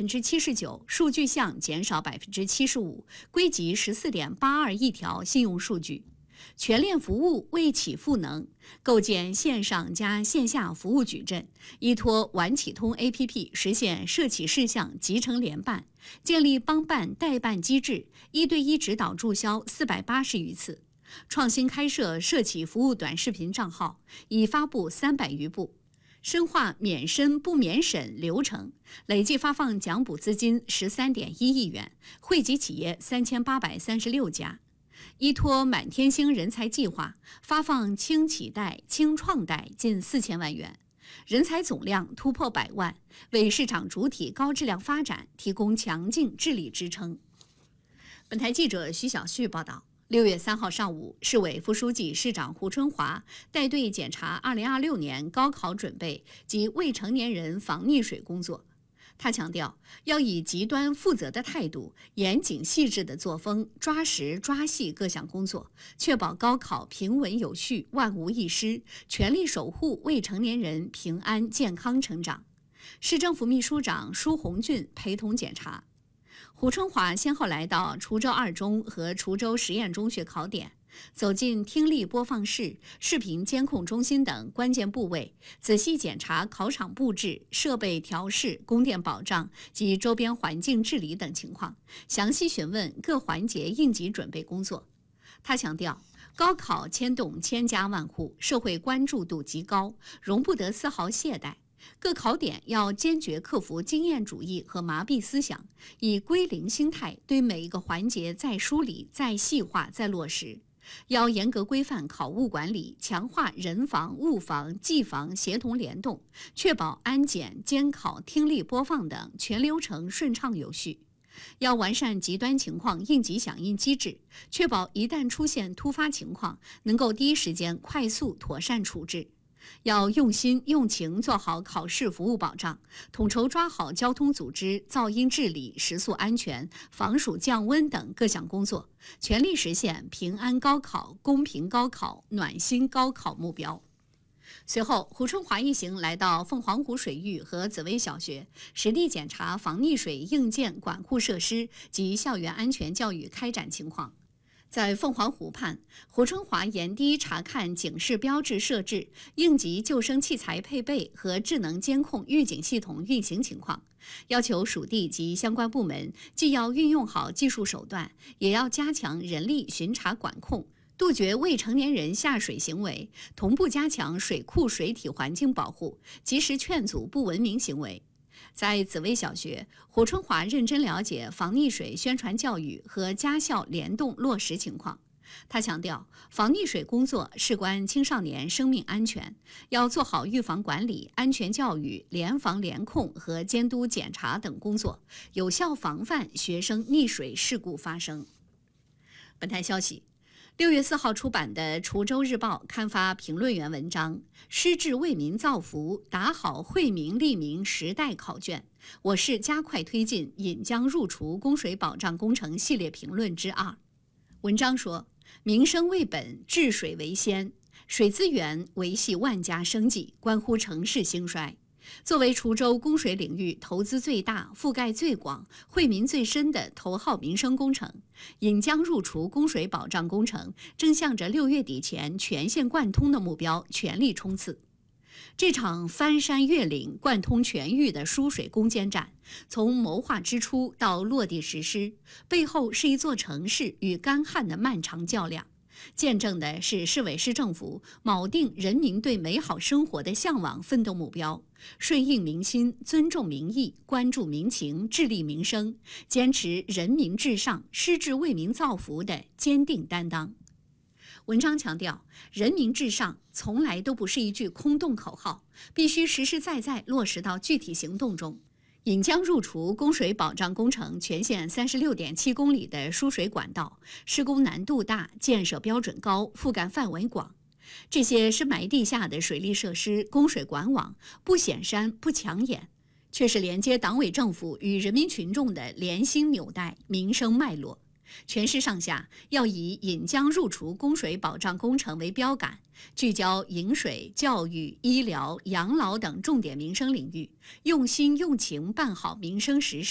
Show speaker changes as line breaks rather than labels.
79%，数据项减少75%，归集14.82亿条信用数据。全链服务为企赋能，构建线上加线下服务矩阵，依托晚启通 APP 实现涉企事项集成联办，建立帮办代办机制，1对1指导注销480余次。创新开设涉企服务短视频账号，已发布300余部。深化免申不免审流程，累计发放奖补资金13.1亿元，惠及企业3836家。依托满天星人才计划，发放轻企贷、轻创贷近4000万元，人才总量突破100万，为市场主体高质量发展提供强劲治理支撑。本台记者徐小旭报道。6月3号上午，市委副书记、市长胡春华带队检查2026年高考准备及未成年人防溺水工作。他强调，要以极端负责的态度、严谨细致的作风，抓实抓细各项工作，确保高考平稳有序、万无一失，全力守护未成年人平安健康成长。市政府秘书长舒红俊陪同检查。胡春华先后来到滁州二中和滁州实验中学考点，走进听力播放室、视频监控中心等关键部位，仔细检查考场布置、设备调试、供电保障及周边环境治理等情况，详细询问各环节应急准备工作。他强调，高考牵动千家万户，社会关注度极高，容不得丝毫懈怠。各考点要坚决克服经验主义和麻痹思想，以归零心态对每一个环节再梳理、再细化、再落实。要严格规范考务管理，强化人防、物防、技防协同联动，确保安检、监考、听力播放等全流程顺畅有序。要完善极端情况应急响应机制，确保一旦出现突发情况，能够第一时间快速妥善处置。要用心用情做好考试服务保障，统筹抓好交通组织、噪音治理、食宿安全、防暑降温等各项工作，全力实现平安高考、公平高考、暖心高考目标。随后，胡春华一行来到凤凰湖水域和紫薇小学，实地检查防溺水硬件管护设施及校园安全教育开展情况。在凤凰湖畔，胡春华严滴查看警示标志设置、应急救生器材配备和智能监控预警系统运行情况，要求属地及相关部门既要运用好技术手段，也要加强人力巡查管控，杜绝未成年人下水行为，同步加强水库水体环境保护，及时劝阻不文明行为。在紫薇小学，胡春华认真了解防溺水宣传教育和家校联动落实情况。他强调，防溺水工作事关青少年生命安全，要做好预防管理、安全教育、联防联控和监督检查等工作，有效防范学生溺水事故发生。本台消息，6月4号出版的《滁州日报》刊发评论员文章《失志为民造福，打好惠民利民时代考卷》，我市加快推进引江入滁供水保障工程系列评论之2。文章说，民生为本，治水为先，水资源维系万家生计，关乎城市兴衰。作为滁州供水领域投资最大、覆盖最广、惠民最深的头号民生工程，引江入滁供水保障工程正向着6月底前全线贯通的目标全力冲刺。这场翻山越岭、贯通全域的输水攻坚战，从谋划之初到落地实施，背后是一座城市与干旱的漫长较量，见证的是市委市政府铆定人民对美好生活的向往奋斗目标，顺应民心，尊重民意，关注民情，致力民生，坚持人民至上、失志为民造福的坚定担当。文章强调，人民至上从来都不是一句空洞口号，必须实实在在落实到具体行动中。引江入滁供水保障工程全线36.7公里的输水管道，施工难度大，建设标准高，覆盖范围广。这些深埋地下的水利设施、供水管网不显山不抢眼，却是连接党委政府与人民群众的连心纽带、民生脉络。全市上下要以引江入滁供水保障工程为标杆，聚焦饮水、教育、医疗、养老等重点民生领域，用心用情办好民生实事。